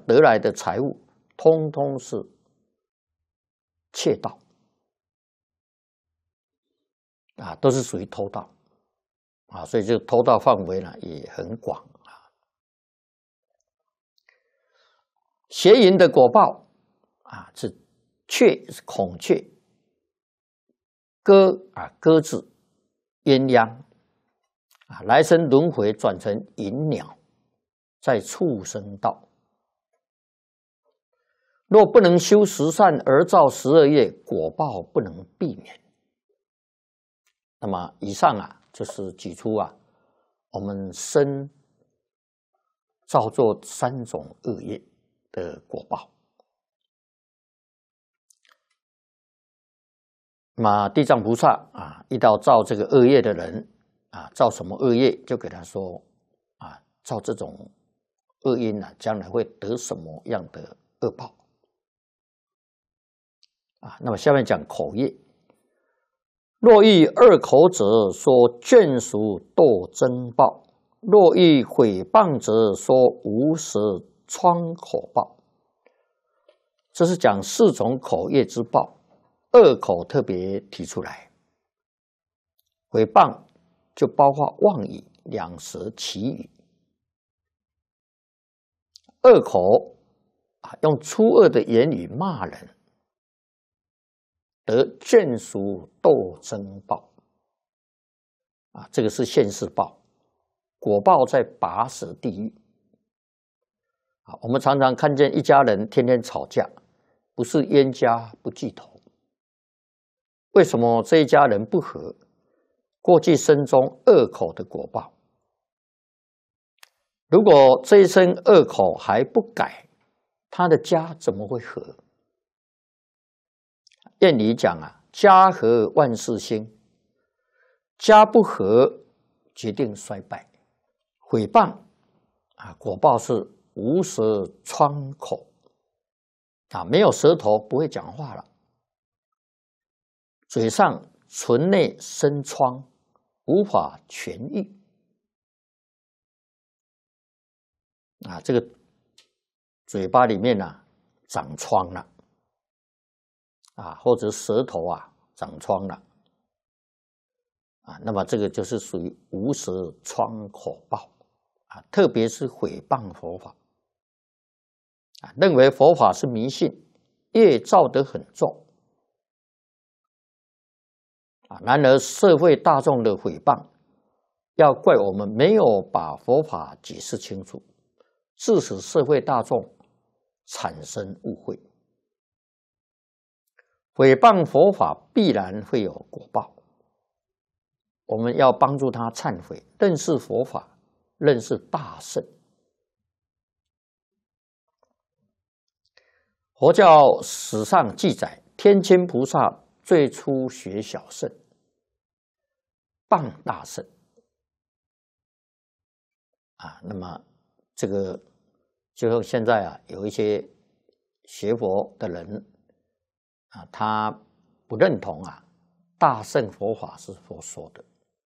得来的财物，通通是窃盗啊，都是属于偷盗啊，所以这个偷盗范围呢也很广啊。邪淫的果报啊，是雀是孔雀，鸽啊鸽子，鸳鸯啊，来生轮回转成银鸟，在畜生道。若不能修十善而造12业，果报不能避免。那么以上啊，就是举出啊，我们生造作3种恶业的果报。那么地藏菩萨啊，遇到造这个恶业的人啊，造什么恶业，就给他说啊，造这种恶因啊，将来会得什么样的恶报啊？那么下面讲口业。若遇恶口者，说眷属堕真报；若遇毁谤者，说无舌疮口报。这是讲4种口业之报，恶口特别提出来。毁谤就包括妄语、两舌、绮语。恶口啊，用粗恶的言语骂人，得眷属堕真报啊，这个是现世报，果报在拔舌地狱啊。我们常常看见一家人天天吵架，不是冤家不聚头。为什么这一家人不和？过去生中恶口的果报。如果这一生恶口还不改，他的家怎么会和？谚语讲啊，家和万事兴，家不和决定衰败。毁谤啊，果报是无舌疮口啊，没有舌头不会讲话了，嘴上唇内生疮，无法痊愈啊，这个嘴巴里面啊长疮了啊，或者舌头啊长疮了啊，那么这个就是属于无舌疮口报啊，特别是毁谤佛法啊，认为佛法是迷信，业造得很重啊。然而社会大众的毁谤，要怪我们没有把佛法解释清楚，致使社会大众产生误会。毁谤佛法必然会有果报，我们要帮助他忏悔，认识佛法，认识大圣。佛教史上记载，天亲菩萨最初学小乘，谤大圣啊。那么这个就现在啊，有一些学佛的人啊，他不认同啊，大乘佛法是佛说的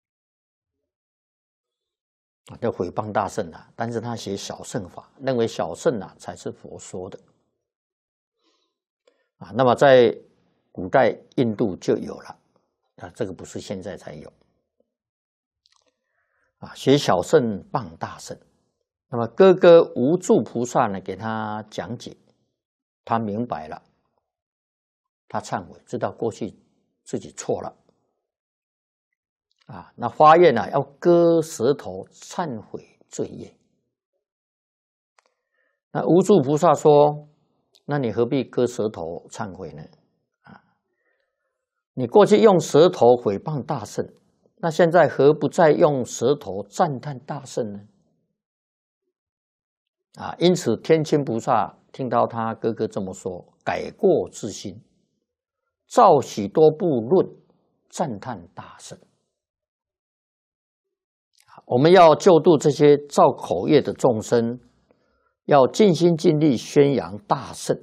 啊，就毁谤大乘啊。但是他学小乘法，认为小乘啊才是佛说的啊。那么在古代印度就有了啊，这个不是现在才有啊。学小乘谤大乘，那么哥哥无住菩萨呢，给他讲解，他明白了。他忏悔，知道过去自己错了啊，那发愿呢，要割舌头忏悔罪业。那无住菩萨说：“那你何必割舌头忏悔呢？啊，你过去用舌头毁谤大圣，那现在何不再用舌头赞叹大圣呢？”啊，因此天亲菩萨听到他哥哥这么说，改过自新。造许多部论赞叹大圣，我们要救度这些造口业的众生，要尽心尽力宣扬大圣，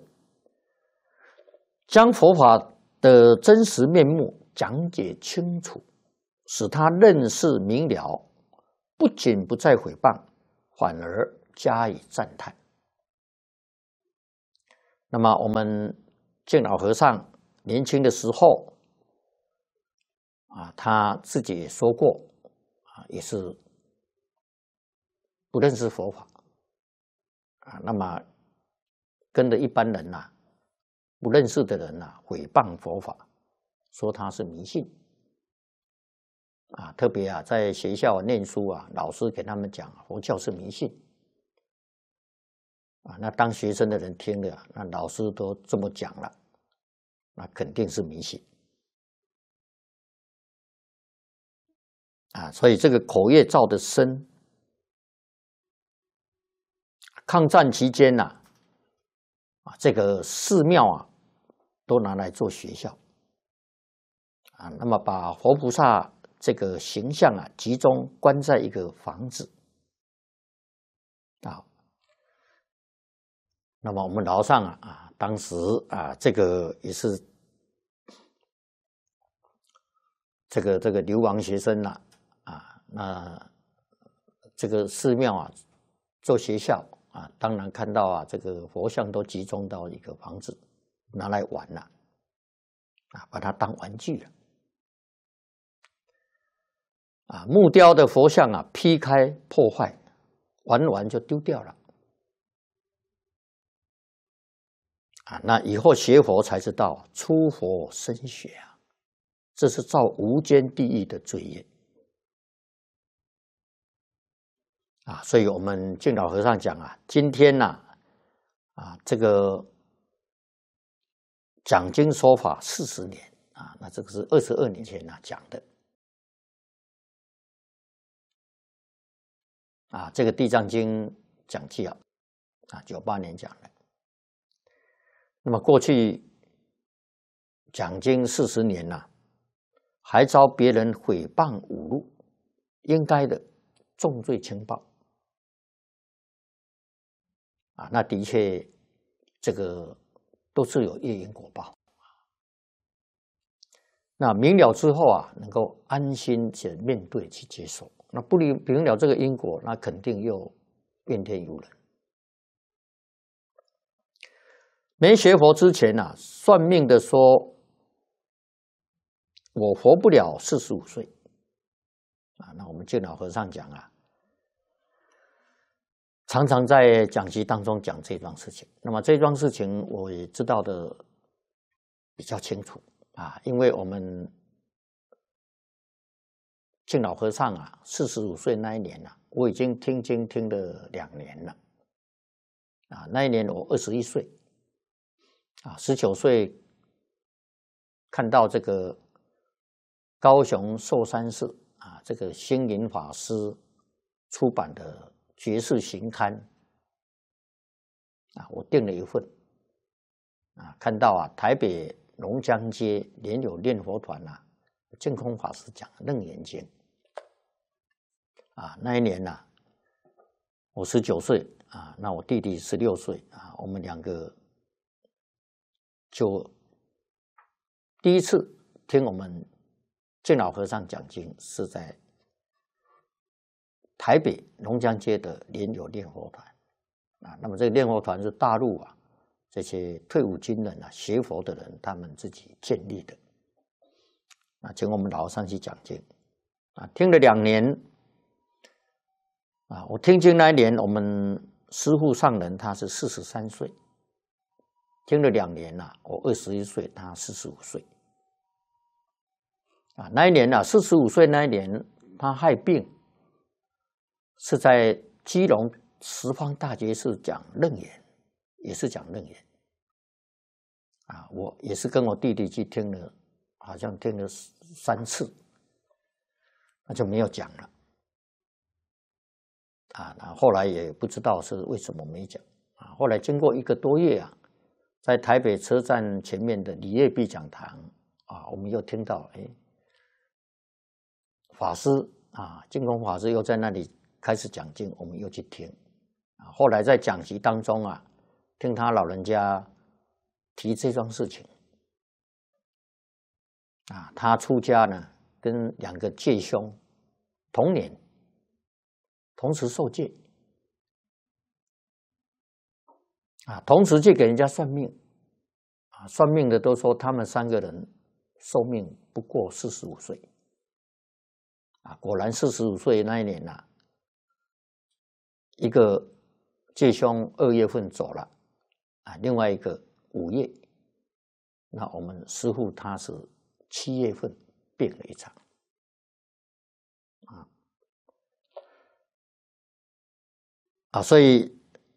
将佛法的真实面目讲解清楚，使他认识明了，不仅不再毁谤，反而加以赞叹。 那么我们净老和尚年轻的时候他自己也说过也是不认识佛法那么跟着一般人不认识的人毁谤佛法，说他是迷信特别在学校念书老师给他们讲佛教是迷信那当学生的人听了，那老师都这么讲了，那肯定是迷信所以这个口业造的深。抗战期间这个寺庙都拿来做学校那么把佛菩萨这个形象集中关在一个房子那么我们老上当时这个也是这个流亡学生那这个寺庙做学校当然看到这个佛像都集中到一个房子拿来玩了把它当玩具了木雕的佛像劈开破坏，玩完就丢掉了那以后学佛才知道出佛身血这是造无间地狱的罪业所以我们净老和尚讲今天这个讲经说法40年那这个是22年前讲的这个《地藏经》讲记98年讲的。那么过去讲经40年还遭别人毁谤侮辱，应该的重罪轻报那的确这个都是有业因果报那明了之后能够安心去面对去接受，那不明了这个因果，那肯定又怨天尤人。没学佛之前算命的说我活不了45岁那我们净老和尚讲常常在讲集当中讲这桩事情。那么这桩事情我也知道的比较清楚因为我们净老和尚45岁那一年我已经听经听了2年了那一年我21岁19岁看到这个高雄寿山寺这个星云法师出版的觉世行刊我订了一份看到台北龙江街莲友念佛团净空法师讲《楞严经》那一年我19岁那我弟弟16岁我们2个就第一次听我们净老和尚讲经是在台北龙江街的莲友念佛团那么这个念佛团是大陆这些退伍军人学佛的人他们自己建立的请我们老和尚去讲经听了2年我听经那一年我们师父上人他是43岁，听了2年我21岁，他45岁那一年45岁那一年他害病，是在基隆十方大觉寺讲楞严，也是讲楞严我也是跟我弟弟去听了，好像听了3次，那就没有讲了那后来也不知道是为什么没讲后来经过1个多月在台北车站前面的礼业壁讲堂我们又听到法师净空法师又在那里开始讲经，我们又去听后来在讲习当中听他老人家提这桩事情他出家呢跟2个戒兄同年同时受戒同时去给人家算命算命的都说他们3个人寿命不过45岁，果然45岁那一年一个介兄2月份走了，另外一个5月，那我们师父他是7月份病了一场，所以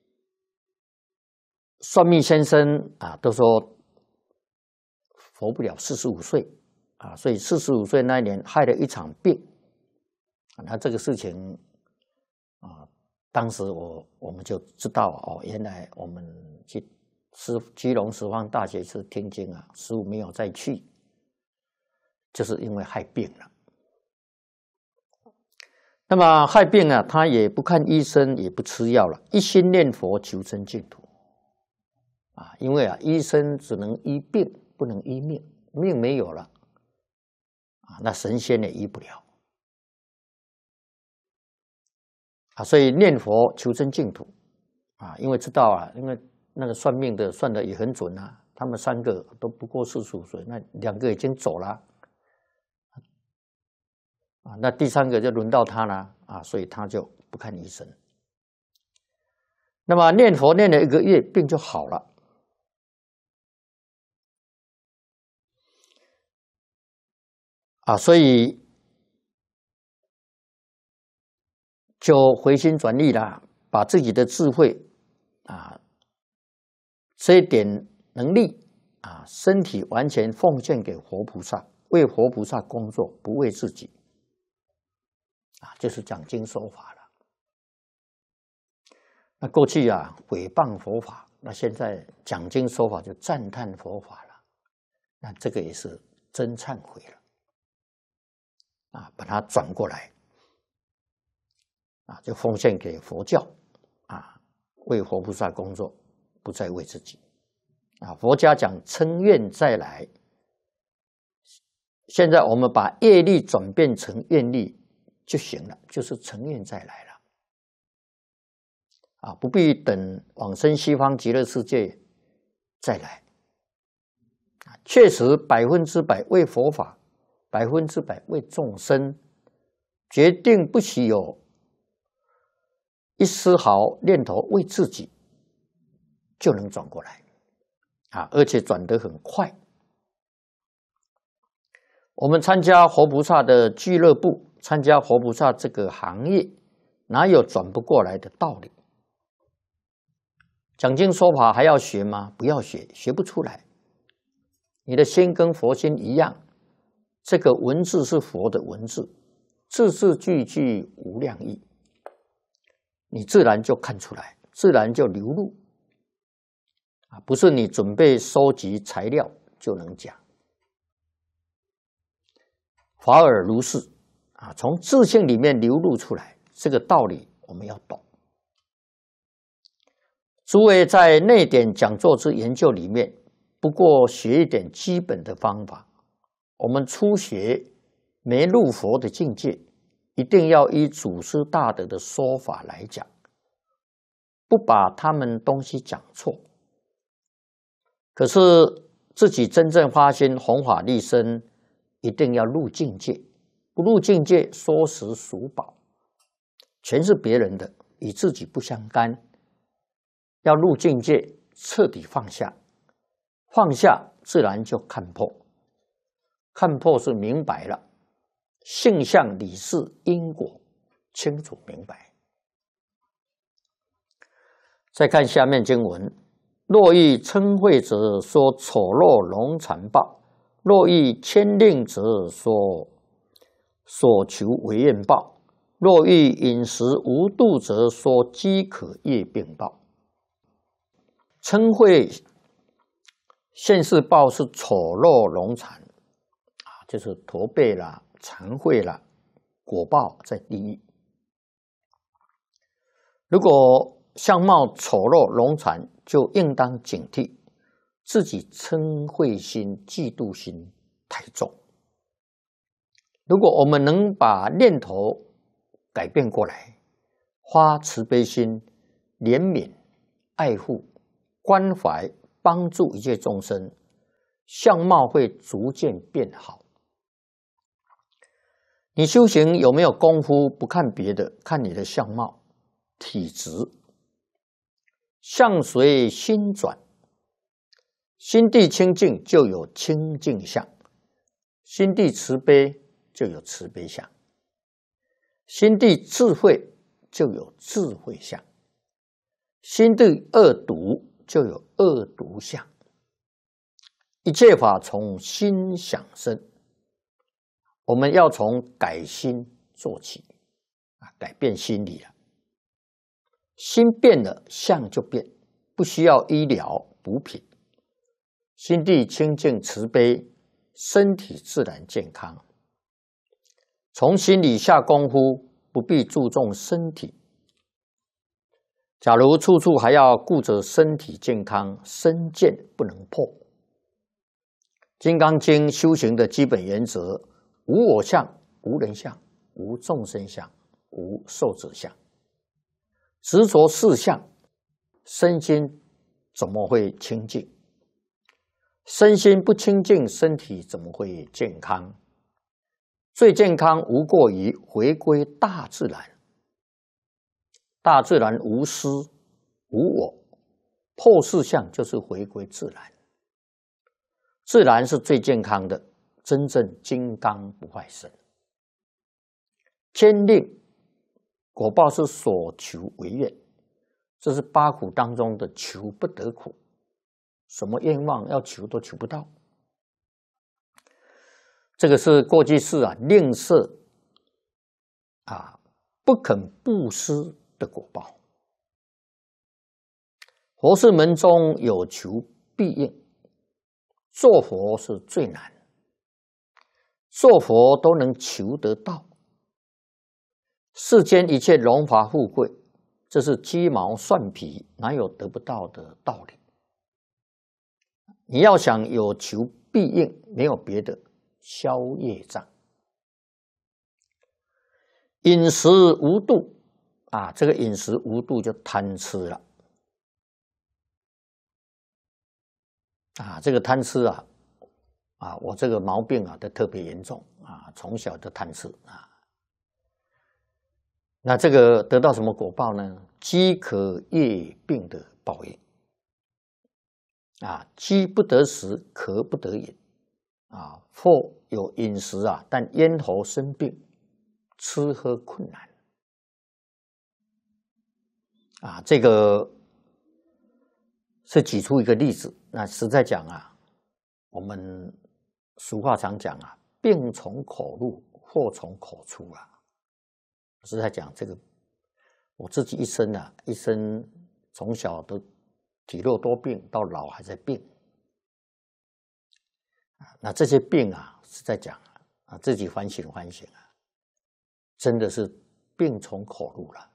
算命先生都说活不了45岁所以45岁那一年害了一场病那这个事情当时我们就知道原来我们去基隆十方大学寺听经师父没有再去，就是因为害病了。那么害病他也不看医生，也不吃药了，一心念佛求生净土因为医生只能医病，不能医命，命没有了那神仙也医不了所以念佛求生净土因为知道因为那个算命的算的也很准他们3个都不过45岁，那2个已经走了那第3个就轮到他了所以他就不看医生。那么念佛念了1个月，病就好了所以就回心转意了，把自己的智慧这一点能力身体完全奉献给活菩萨，为活菩萨工作，不为自己就是讲经说法了。那过去诽谤佛法，那现在讲经说法就赞叹佛法了，那这个也是真忏悔了把它转过来就奉献给佛教为活菩萨工作，不再为自己佛家讲称愿再来，现在我们把业力转变成愿力就行了，就是成愿再来了不必等往生西方极乐世界再来确实100%为佛法，100%为众生，决定不许有一丝毫念头为自己，就能转过来而且转得很快。我们参加活菩萨的俱乐部，参加活菩萨这个行业，哪有转不过来的道理？讲经说法还要学吗？不要学，学不出来。你的心跟佛心一样，这个文字是佛的文字，字字句句无量义，你自然就看出来，自然就流露不是你准备收集材料就能讲。法尔如是从自性里面流露出来，这个道理我们要懂。诸位在内典讲座之研究里面，不过学一点基本的方法。我们初学没入佛的境界，一定要依祖师大德的说法来讲，不把他们东西讲错。可是自己真正发心弘法利生，一定要入境界，不入境界说实属宝，全是别人的，与自己不相干。要入境界，彻底放下，放下自然就看破，看破是明白了，性相理事因果清楚明白。再看下面经文，若欲嗔恚者，说丑陋龙残报；若欲牵令者，说所求为愿报；若欲饮食无度者，说饥渴业病报。嗔恚现世报是丑陋龙残就是驼背啦、残秽啦，果报在地狱。如果相貌丑陋龙残，就应当警惕自己嗔恚心、嫉妒心太重。如果我们能把念头改变过来，发慈悲心、怜悯、爱护、关怀、帮助一切众生， 相貌会逐渐变好。你修行有没有功夫？不看别的，看你的相貌、体质。相随心转，心地清净就有清净相，心地慈悲就有慈悲相，心地智慧就有智慧相，心地恶毒就有恶毒相。一切法从心想生，我们要从改心做起，改变心理了。心变了，相就变，不需要医疗补品。心地清净慈悲，身体自然健康。从心里下功夫，不必注重身体。假如处处还要顾着身体健康，身见不能破。金刚经修行的基本原则：无我相、无人相、无众生相、无寿者相。执着四相，身心怎么会清净？身心不清净，身体怎么会健康？最健康无过于回归大自然。大自然无私无我，破四相就是回归自然。自然是最健康的，真正金刚不坏身。天令果报是所求为愿，这是八苦当中的求不得苦，什么愿望要求都求不到。这个是过去世吝啬不肯布施的果报。佛事门中有求必应，做佛是最难，做佛都能求得到。世间一切荣华富贵，这是鸡毛蒜皮，哪有得不到的道理？你要想有求必应，没有别的，消业障。饮食无度这个饮食无度就贪吃了这个贪吃我这个毛病都特别严重从小就贪吃那这个得到什么果报呢？饥渴业病的报应饥不得食，渴不得饮或有饮食但咽喉生病，吃喝困难这个是举出一个例子。那实在讲我们俗话常讲病从口入，祸从口出实在讲这个，我自己一生从小都体弱多病，到老还在病那这些病实在讲自己反省反省真的是病从口入了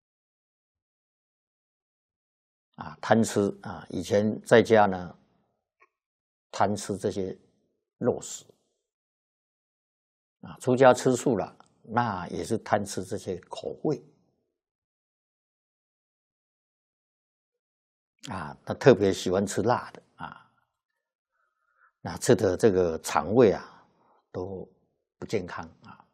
贪吃以前在家呢，贪吃这些肉食出家吃素了，那也是贪吃这些口味他特别喜欢吃辣的那吃的这个肠胃都不健康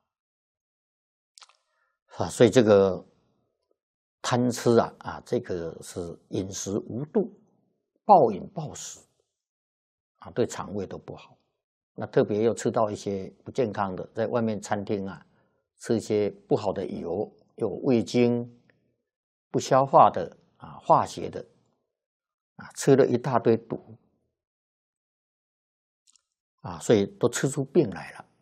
所以这个贪吃这个是饮食无度，暴饮暴食对肠胃都不好。那特别又吃到一些不健康的，在外面餐厅吃一些不好的油，有味精、不消化的化学的吃了一大堆毒所以都吃出病来了。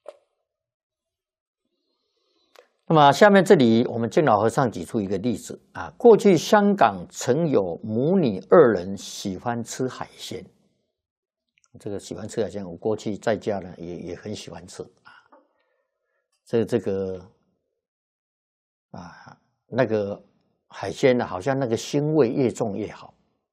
那么下面这里我们净老和尚举出一个例子过去香港曾有母女2人喜欢吃海鲜。这个喜欢吃海鲜，我过去在家呢也很喜欢吃这个那个海鲜呢，好像那个腥味越重越好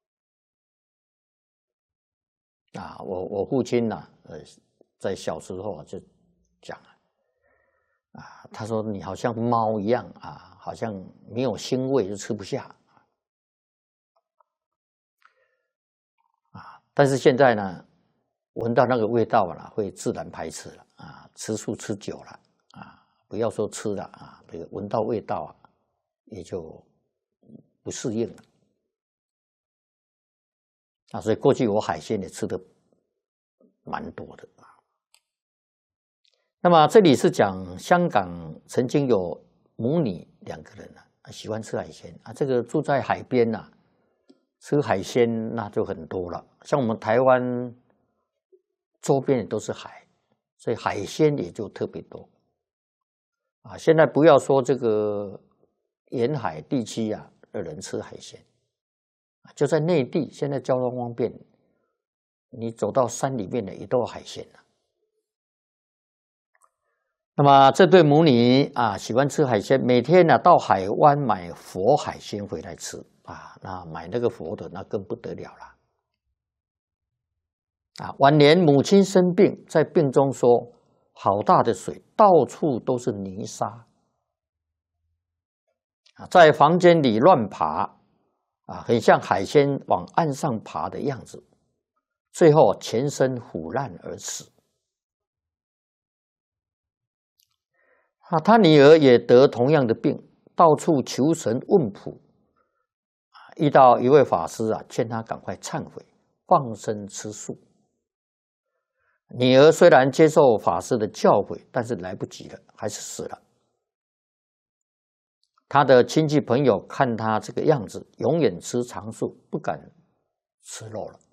我父亲在小时候就讲他说你好像猫一样好像没有腥味就吃不下但是现在呢闻到那个味道了，会自然排斥了啊。吃素吃久了啊，不要说吃了啊，这个闻到味道啊，也就不适应了啊。所以过去我海鲜也吃的蛮多的啊。那么这里是讲香港曾经有母女2个人啊，喜欢吃海鲜啊。这个住在海边呐，吃海鲜那就很多了。像我们台湾周边也都是海，所以海鲜也就特别多啊。现在不要说这个沿海地区啊的人吃海鲜，就在内地，现在交通方便，你走到山里面的也都有海鲜了。那么这对母女啊，喜欢吃海鲜，每天呢到海湾买活海鲜回来吃啊。那买那个活的，那更不得了了啊。晚年母亲生病，在病中说：“好大的水，到处都是泥沙啊，在房间里乱爬啊，很像海鲜往岸上爬的样子。最后全身腐烂而死。”啊，他女儿也得同样的病，到处求神问卜，遇到一位法师啊，劝他赶快忏悔，放生吃素。女儿虽然接受法师的教诲，但是来不及了，还是死了。他的亲戚朋友看他这个样子，永远吃长素，不敢吃肉了。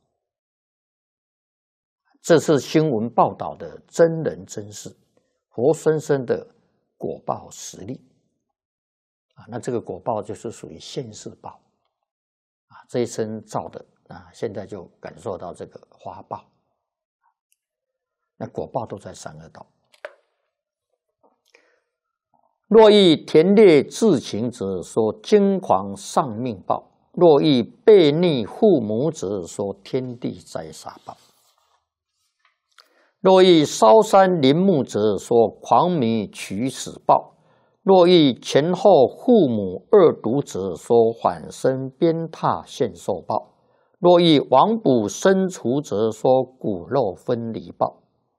这是新闻报道的真人真事，活生生的果报实例啊。那这个果报就是属于现世报啊，这一生造的啊，现在就感受到这个花报。那果报都在三恶道。若欲田猎自情者，说惊狂丧命报；若欲背逆父母者，说天地灾杀报；若欲烧山林木者，说狂迷取死报；若欲前后父母恶毒者，说反生鞭挞现受报；若欲亡卜生除者，说骨肉分离报。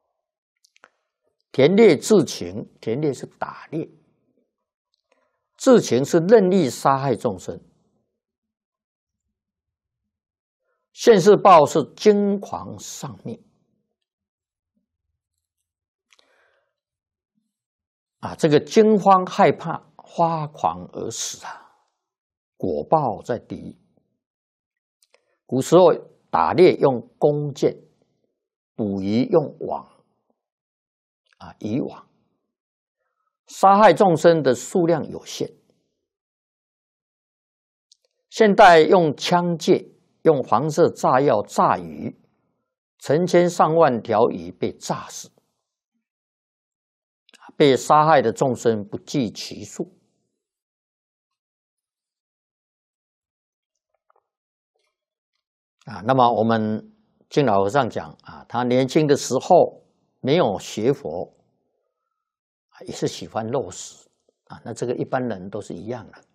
田猎自情，田猎是打猎，自情是任意杀害众生，现世报是惊狂丧命啊，这个惊慌害怕发狂而死啊，果报在地狱。古时候打猎用弓箭，捕鱼用网啊，渔网，杀害众生的数量有限。现代用枪械、用黄色炸药炸鱼，成千上万条鱼被炸死，被杀害的众生不计其数。啊，那么我们敬老和尚讲啊，他年轻的时候没有学佛，也是喜欢肉食啊。那这个一般人都是一样的。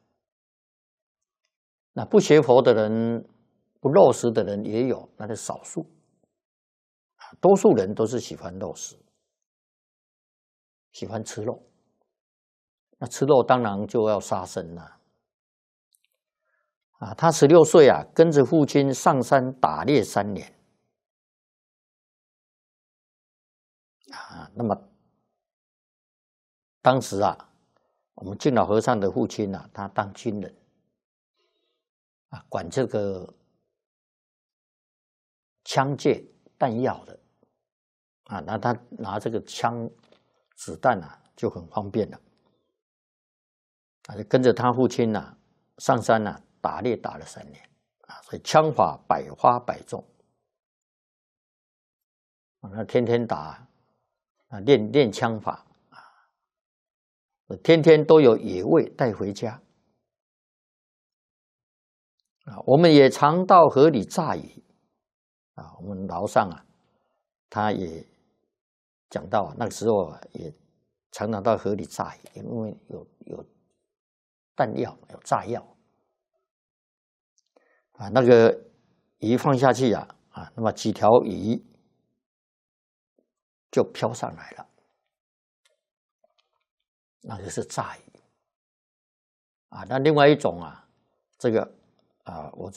那不学佛的人、不肉食的人也有，那是少数。多数人都是喜欢肉食，喜欢吃肉。那吃肉当然就要杀生了。啊，他16岁啊，跟着父亲上山打猎3年。啊，那么当时啊，我们敬老和尚的父亲啊，他当军人，啊，管这个枪械弹药的，啊，那他拿这个枪子弹啊，就很方便了。啊，就跟着他父亲啊，上山啊，打猎打了3年，啊，所以枪法百发百中。啊，那天天打啊，练枪法啊，天天都有野味带回家。啊，我们也常到河里炸鱼。啊，我们老上啊，他也讲到那个时候啊，也常常到河里炸鱼，因为有弹药，有炸药。啊，那个鱼放下去啊，那么几条鱼就飘上来了，那个是乍雨啊。那另外一种啊，这个啊，我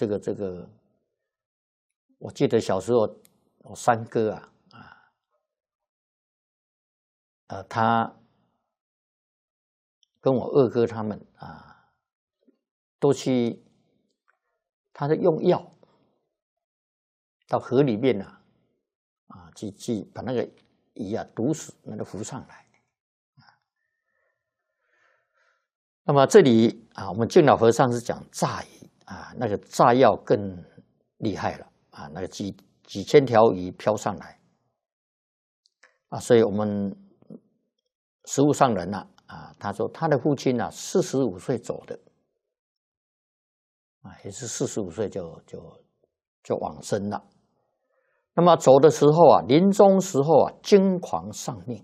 我记得小时候我三哥他跟我二哥他们都去，他是用药到河里面去把那个鱼毒死，那个浮上来。那么这里我们净老和尚是讲炸鱼那个炸药更厉害了那个几千条鱼飘上来所以我们实务上人他说他的父亲45岁走的也是45岁就往生了。那么走的时候临终时候惊狂丧命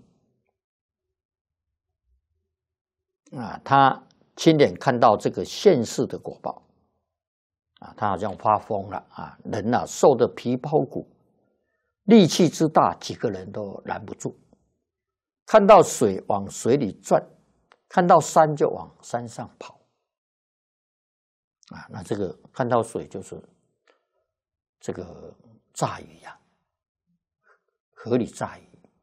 他亲眼看到这个现世的果报他好像发疯了人瘦得皮包骨，力气之大，几个人都拦不住。看到水往水里转，看到山就往山上跑那这个看到水就是这个炸鱼河里炸鱼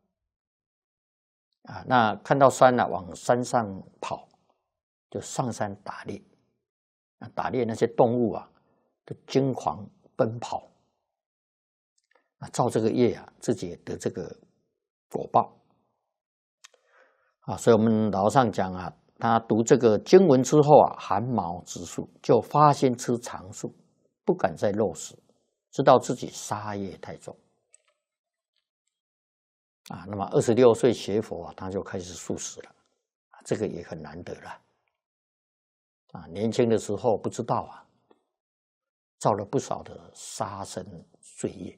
那看到山往山上跑，就上山打猎打猎那些动物都惊狂奔跑造这个业自己也得这个果报所以我们老和尚讲他读这个经文之后寒毛直竖，就发心吃长素，不敢再肉食，知道自己杀业太重那么26岁学佛他就开始素食了这个也很难得了年轻的时候不知道造了不少的杀生罪业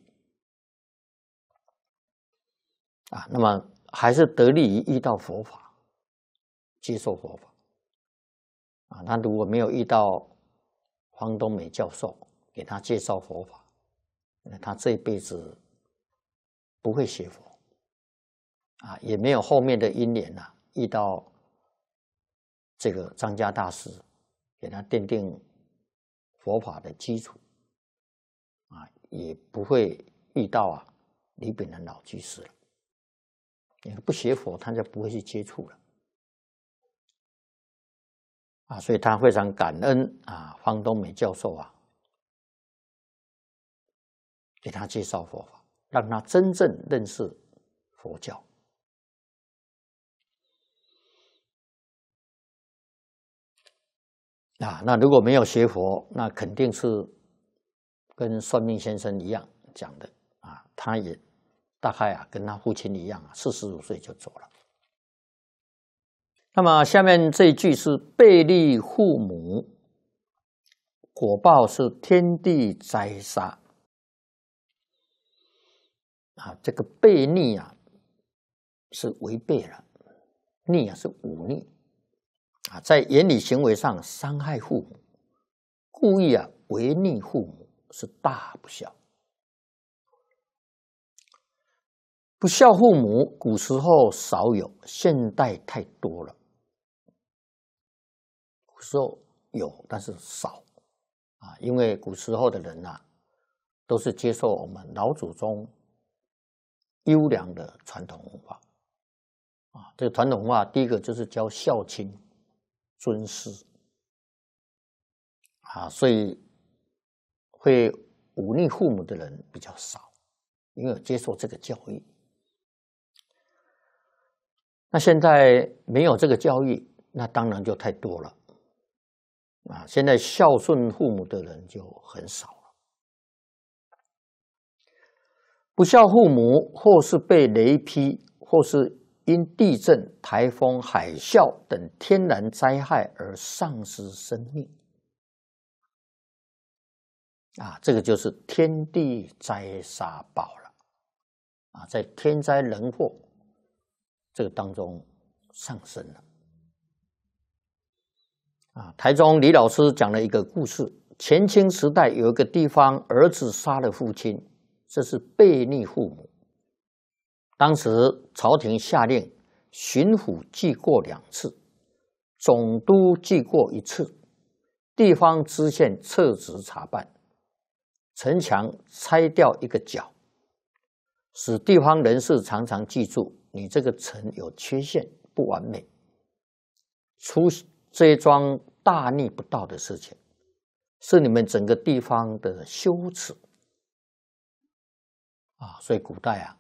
那么还是得利于遇到佛法，接受佛法他如果没有遇到方东美教授给他介绍佛法，他这一辈子不会学佛也没有后面的因缘遇到这个张家大师给他奠定佛法的基础也不会遇到李炳南老居士了。不学佛他就不会去接触了所以他非常感恩方东美教授给他介绍佛法，让他真正认识佛教那如果没有学佛，那肯定是跟算命先生一样讲的他也大概跟他父亲一样45岁就走了。那么下面这一句是背逆父母，果报是天地灾杀这个背逆是违背了，逆是忤逆在言语行为上伤害父母，故意违逆父母是大不孝。不孝父母古时候少有，现代太多了。古时候有，但是少因为古时候的人都是接受我们老祖宗优良的传统文化这个传统文化第一个就是教孝亲尊师所以会忤逆父母的人比较少，因为有接受这个教育。那现在没有这个教育，那当然就太多了现在孝顺父母的人就很少了。不孝父母，或是被雷劈，或是因地震、台风、海啸等天然灾害而丧失生命这个就是天地灾杀报了在天灾人祸这个当中上升了台中李老师讲了一个故事，前清时代有一个地方儿子杀了父亲，这是背逆父母当时朝廷下令巡抚记过2次，总督记过1次，地方知县撤职查办，城墙拆掉1个角，使地方人士常常记住你这个城有缺陷，不完美，出这一桩大逆不道的事情，是你们整个地方的羞耻啊！所以古代啊，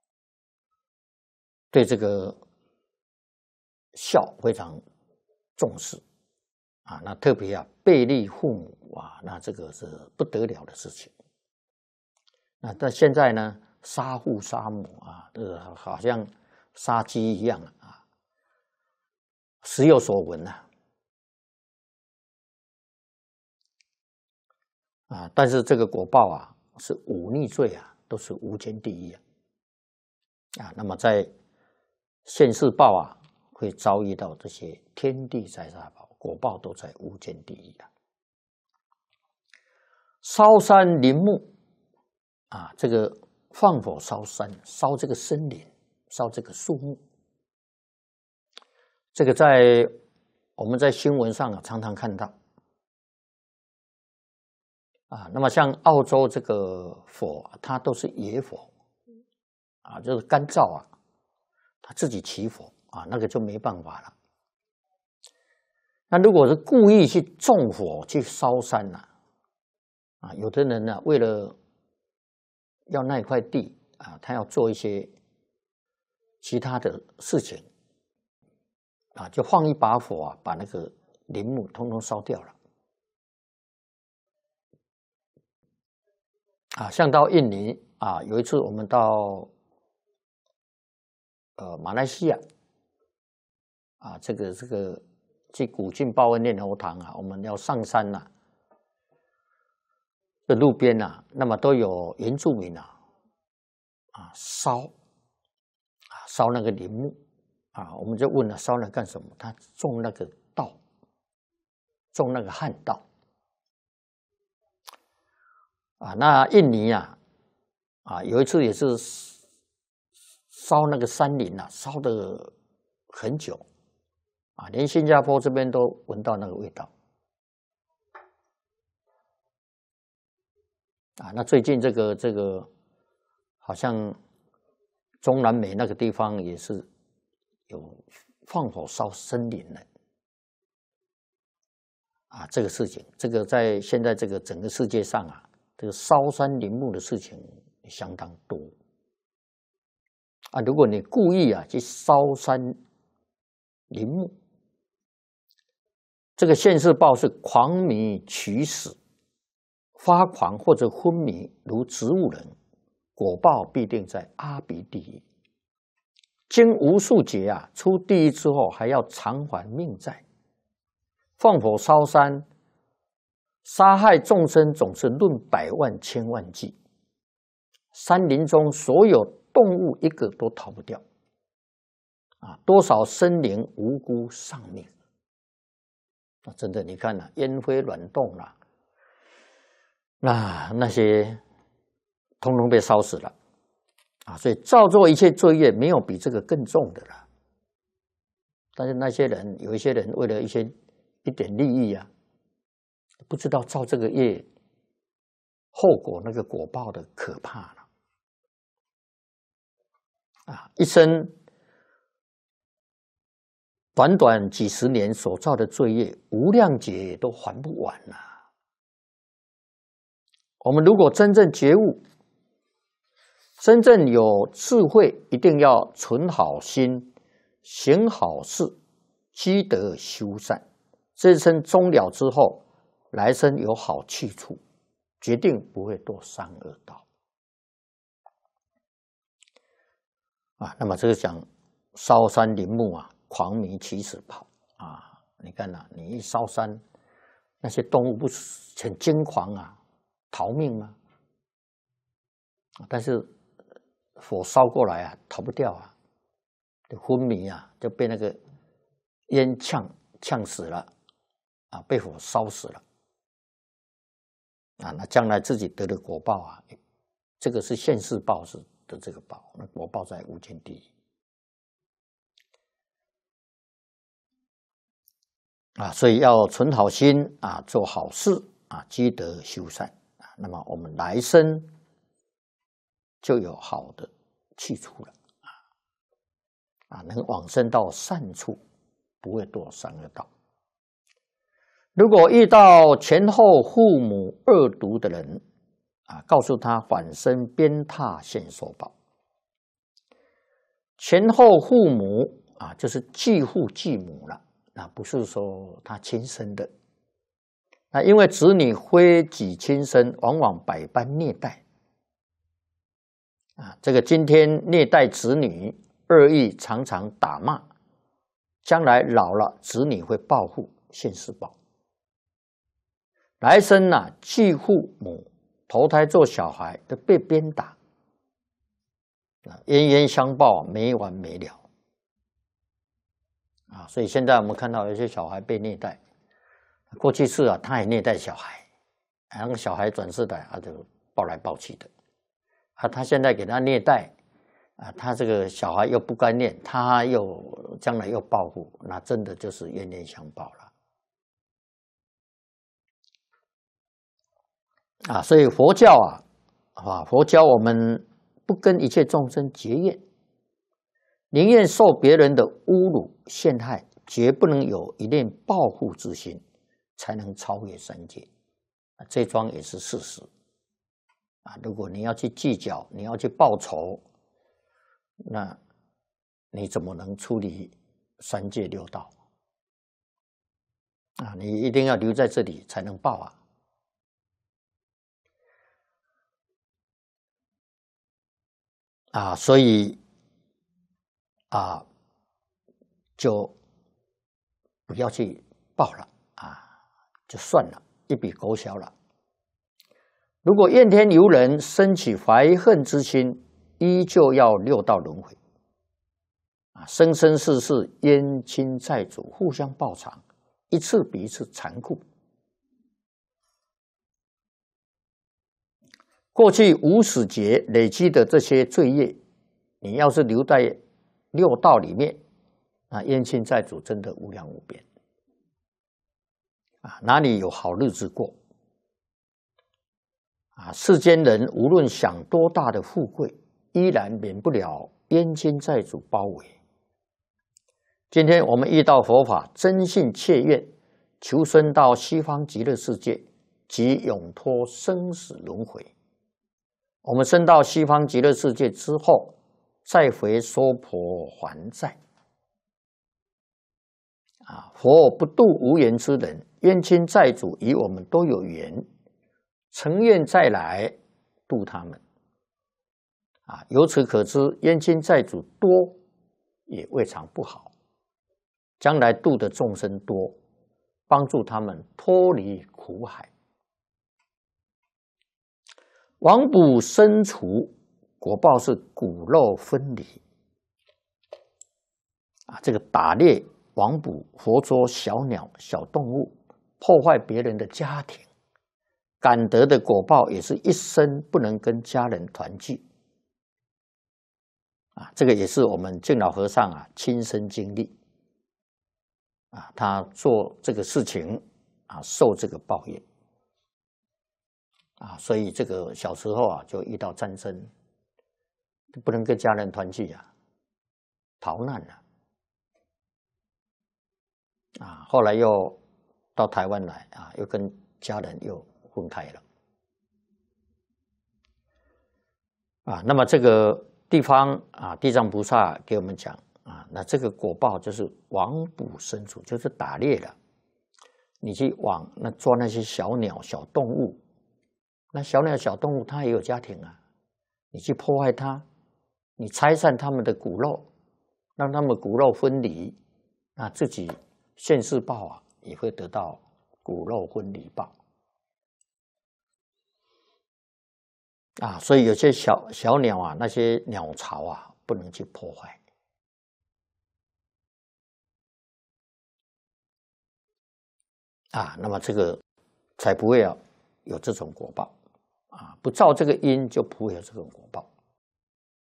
对这个孝非常重视啊，那特别啊背立父母啊，那这个是不得了的事情。那但现在呢，杀父杀母啊，这个好像杀鸡一样啊，时有所闻啊。但是这个果报啊，是忤逆罪啊，都是无间地狱啊。那么在现世报啊，会遭遇到这些天地灾煞报，果报都在无间地狱啊。烧山林木啊，这个放火烧山，烧这个森林，烧这个树木，这个我们在新闻上啊常常看到。那么像澳洲这个火，它都是野火啊，就是干燥啊，它自己起火啊，那个就没办法了。那如果是故意去纵火去烧山有的人呢，为了要那块地他要做一些其他的事情就放一把火把那个林木通通烧掉了。像到印尼有一次我们到马来西亚这个去古晋报恩念佛堂我们要上山这路边那么都有原住民烧那个林木我们就问了烧那干什么？他种那个稻，种那个旱稻。那印尼有一次也是烧那个山林烧得很久连新加坡这边都闻到那个味道那最近这个好像中南美那个地方也是有放火烧森林的这个事情，这个在现在这个整个世界上这个烧山林木的事情相当多如果你故意去烧山林木，这个现世报是狂迷取死，发狂或者昏迷如植物人，果报必定在阿鼻地狱，经无数劫出地狱之后还要偿还命债。放火烧山，杀害众生总是论百万千万计，山林中所有动物一个都逃不掉多少生灵无辜丧命真的你看烟灰卵动那些通通被烧死了所以造作一切罪业没有比这个更重的了。但是那些人有一些人为了一点利益不知道造这个业后果那个果报的可怕了一生短短几十年所造的罪业无量劫都还不完我们如果真正觉悟，真正有智慧，一定要存好心，行好事，积德修善，这一生终了之后，来生有好去处，决定不会堕三恶道那么这个讲烧山林木狂迷起死跑你看你一烧山，那些动物不是很惊狂逃命吗？但是火烧过来逃不掉昏迷就被那个烟呛死了被火烧死了那将来自己得的果报这个是现世报，是的这个报，那果报在无间地狱啊，所以要存好心啊，做好事啊，积德修善啊，那么我们来生就有好的去处了啊，能往生到善处，不会堕三恶道。如果遇到前后父母恶毒的人啊，告诉他反生鞭挞现受报。前后父母啊，就是继父继母了，那不是说他亲生的。那因为子女非己亲生，往往百般虐待啊。这个今天虐待子女，恶意常常打骂，将来老了，子女会报复现世报。来生呢，继父母投胎做小孩都被鞭打，冤冤相报，没完没了啊！所以现在我们看到有些小孩被虐待，过去是啊，他也虐待小孩，那个小孩转世的他就抱来抱去的啊，他现在给他虐待啊，他这个小孩又不该念，他又将来又报复，那真的就是冤冤相报了。啊，所以佛教佛教我们不跟一切众生结怨，宁愿受别人的侮辱陷害，绝不能有一念报复之心，才能超越三界。这桩也是事实啊。如果你要去计较，你要去报仇，那你怎么能出离三界六道啊？你一定要留在这里才能报啊。所以就不要去报了啊，就算了，一笔勾销了。如果怨天尤人，生起怀恨之心，依旧要六道轮回啊，生生世世冤亲债主互相报偿，一次比一次残酷。过去无始劫累积的这些罪业，你要是留在六道里面，那冤亲债主真的无量无边啊，哪里有好日子过啊？世间人无论享多大的富贵，依然免不了冤亲债主包围。今天我们遇到佛法，真信切愿，求生到西方极乐世界，即永脱生死轮回。我们升到西方极乐世界之后，再回娑婆还债啊！佛不度无缘之人，冤亲债主与我们都有缘，诚愿再来度他们啊！由此可知，冤亲债主多也未尝不好，将来度的众生多，帮助他们脱离苦海。亡卜生除，果报是骨肉分离啊！这个打猎、亡捕、活捉小鸟、小动物，破坏别人的家庭，感得的果报也是一生不能跟家人团聚啊！这个也是我们净老和尚亲身经历啊，他做这个事情受这个报应。所以这个小时候就遇到战争，不能跟家人团聚逃难了后来又到台湾来又跟家人又分开了那么这个地方地藏菩萨给我们讲那这个果报就是亡捕生除，就是打猎了，你去抓那些小鸟、小动物。那小鸟、小动物它也有家庭你去破坏它，你拆散它们的骨肉，让它们骨肉分离，那自己现世报也会得到骨肉分离报所以有些小鸟那些鸟巢不能去破坏那么这个才不会有这种果报不造这个因，就不会有这种果报。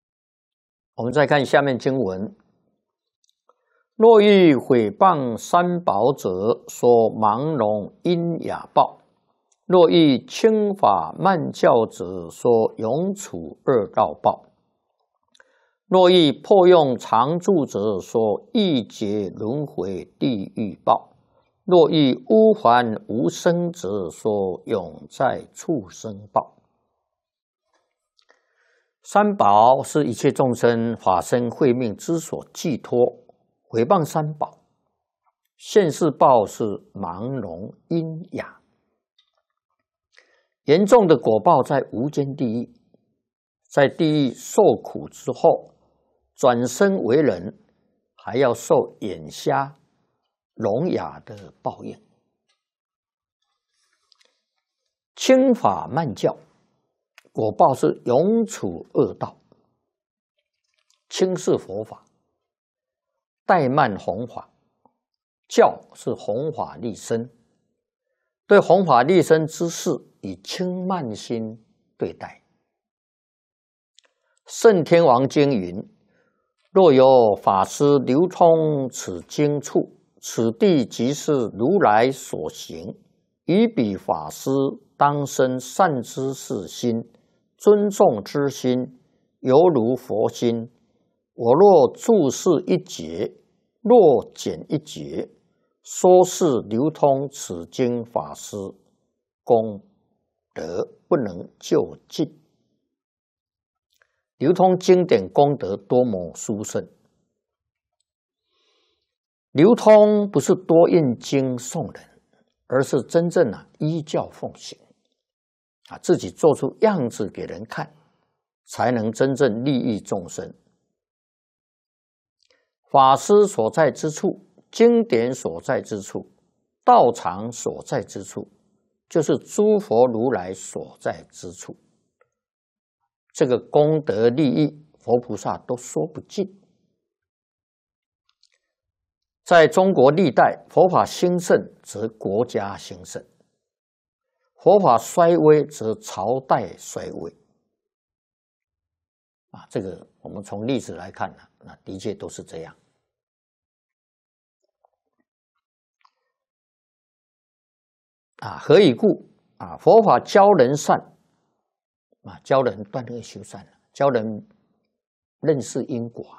我们再看下面经文：若欲毁谤三宝者，说盲聋因哑报；若欲轻法慢教者，说永处二道报；若欲破用常住者，说一劫轮回地狱报；若欲污还无生者，说永在畜生报。三宝是一切众生法身慧命之所寄托，毁谤三宝，现世报是盲聋因哑，严重的果报在无间地狱，在地狱受苦之后，转生为人，还要受眼瞎、聋哑的报应。轻法慢教，果报是永处恶道。轻是佛法，怠慢弘法，教是弘法利生。对弘法利生之事，以轻慢心对待。圣天王经云：若有法师流通此经处，此地即是如来所行。于彼法师当生善知识心，尊重之心，犹如佛心。我若注释一节，若减一节，说是流通此经法师，功德不能就尽。流通经典功德多么殊胜！流通不是多印经送人，而是真正依教奉行，自己做出样子给人看，才能真正利益众生。法师所在之处，经典所在之处，道场所在之处，就是诸佛如来所在之处。这个功德利益，佛菩萨都说不尽。在中国历代，佛法兴盛则国家兴盛，佛法衰微则朝代衰微。这个我们从历史来看那的确都是这样。何以故？佛法教人善，教人断恶修善，教人认识因果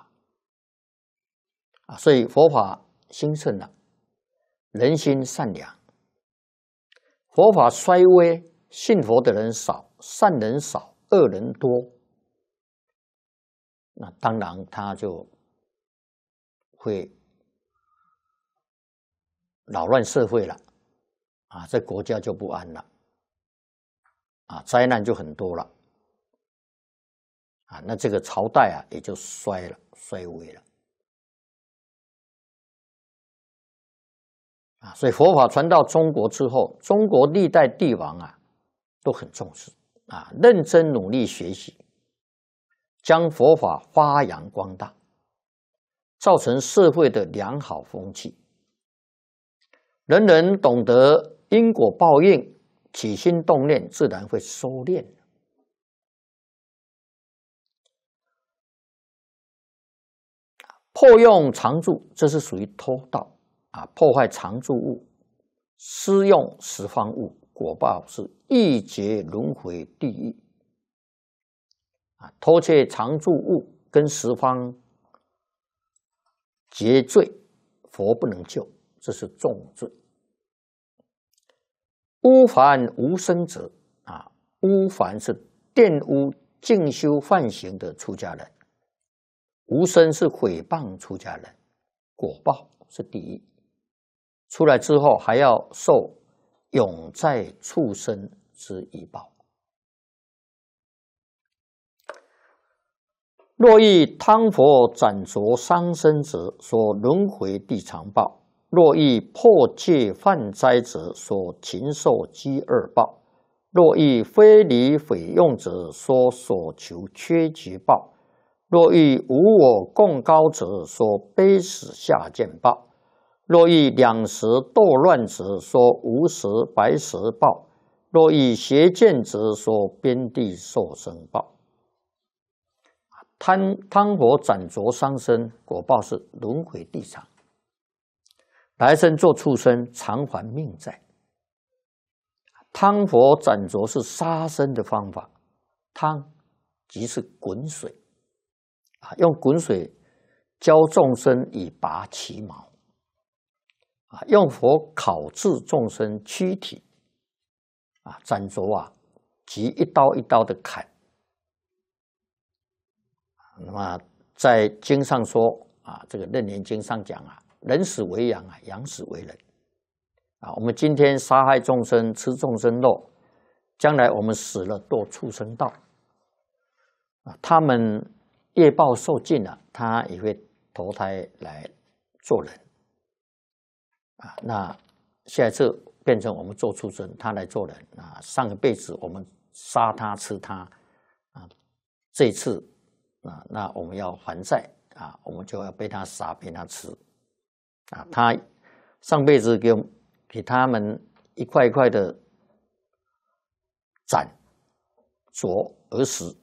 所以佛法兴盛了，人心善良。佛法衰微，信佛的人少，善人少，恶人多，那当然他就会扰乱社会了这国家就不安了灾难就很多了那这个朝代也就衰微了所以佛法传到中国之后，中国历代帝王都很重视认真努力学习，将佛法发扬光大，造成社会的良好风气。人人懂得因果报应，起心动念自然会收敛。破用常住，这是属于偷盗破坏常住物，私用十方物，果报是一劫轮回地狱偷窃常住物跟十方结罪，佛不能救，这是重罪。污凡无生者污凡是玷污净修梵行的出家人，无生是毁谤出家人，果报是地狱，出来之后还要受永在畜生之一报。若欲汤佛斩着伤身者，说轮回地常报；若欲破戒犯灾者，说禽兽饥饿报；若欲非礼毁用者，说所求缺劫报；若欲无我共高者，说悲死下贱报；若欲两舌斗乱者，说无舌白舌报；若欲邪见者，说边地受生报。 贪火斩灼伤身，果报是轮回地场，来生做畜生，偿还命债。汤火斩灼是杀生的方法，汤即是滚水，用滚水教众生以拔其毛，用火烤制众生躯体，斩灼即一刀一刀的砍。那么在经上说这个《楞严经》上讲人死为羊羊死为人。我们今天杀害众生，吃众生肉，将来我们死了堕畜生道。他们业报受尽了，他也会投胎来做人。那下一次变成我们做畜生，他来做人上个辈子我们杀他吃他这一次那我们要还债我们就要被他杀被他吃他上辈子给他们一块一块的斩灼而死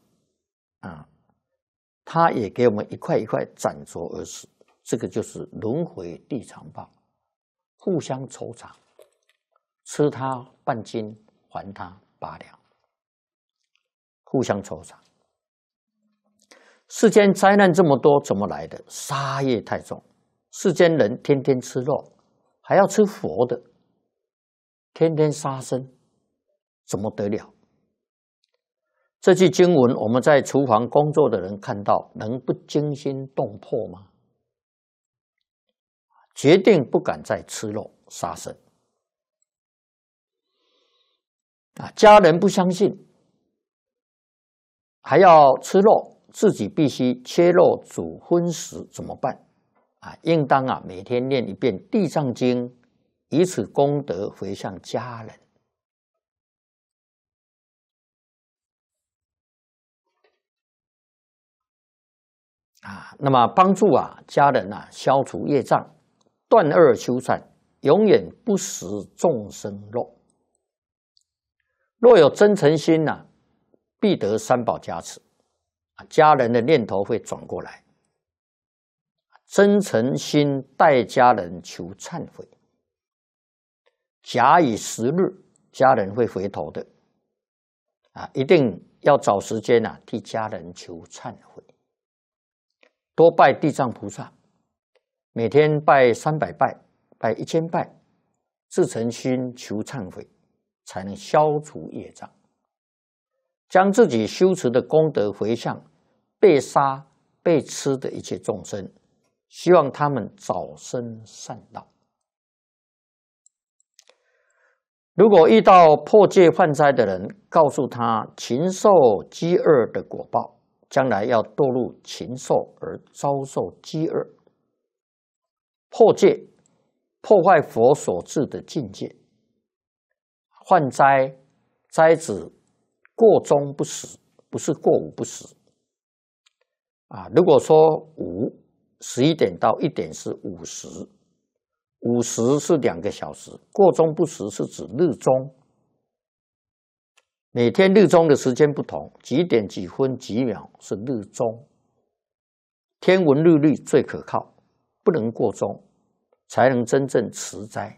他也给我们一块一块斩灼而死，这个就是轮回地场报，互相酬偿，吃他半斤，还他8两，互相酬偿。世间灾难这么多，怎么来的？杀业太重，世间人天天吃肉，还要吃佛的，天天杀生，怎么得了？这句经文，我们在厨房工作的人看到，能不惊心动魄吗？决定不敢再吃肉杀生家人不相信，还要吃肉，自己必须切肉煮荤食，怎么办？应当每天念一遍《地藏经》，以此功德回向家人。那么帮助家人消除业障，断恶修善，永远不食众生肉。若有真诚心必得三宝加持，家人的念头会转过来。真诚心待家人求忏悔，假以时日，家人会回头的一定要找时间替家人求忏悔。多拜地藏菩萨，每天拜300拜，拜1000拜，自诚心求忏悔，才能消除业障，将自己修持的功德回向被杀被吃的一切众生，希望他们早生善道。如果遇到破戒犯灾的人，告诉他禽兽饥饿的果报，将来要堕入禽兽而遭受饥饿。破戒，破坏佛所制的境界。犯灾，灾指过中不死，不是过午不食如果说午11点到1点是午时，午时是2个小时，过中不食是指日中。每天日中的时间不同，几点几分几秒是日中。天文日历最可靠，不能过中，才能真正持斋。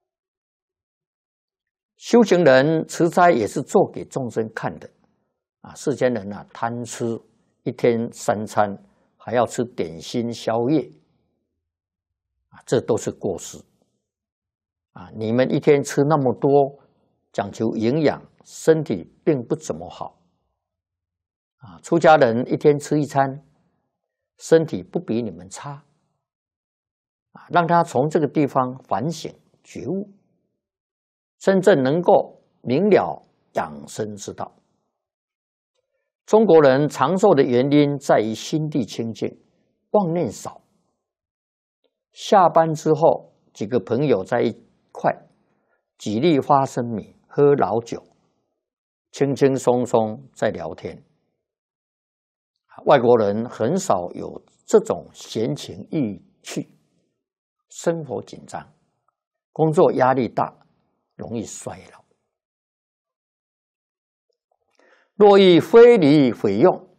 修行人持斋也是做给众生看的世间人贪吃1天3餐，还要吃点心宵夜这都是过失你们1天吃那么多，讲求营养，身体并不怎么好出家人1天吃1餐，身体不比你们差让他从这个地方反省觉悟，真正能够明了养生之道。中国人长寿的原因在于心地清净，妄念少。下班之后，几个朋友在一块，几粒花生米，喝老酒，轻轻松松在聊天。外国人很少有这种闲情逸趣，生活紧张，工作压力大，容易衰老。若欲非礼毁用，